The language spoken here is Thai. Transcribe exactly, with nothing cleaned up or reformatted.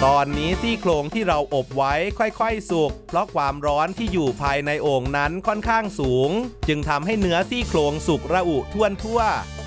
ตอนนี้ซี่โครงที่เราอบไว้ค่อยๆสุกเพราะความร้อนที่อยู่ภายในโอ่งนั้นค่อนข้างสูงจึงทำให้เนื้อซี่โครงสุกระอุท่วนทั่ว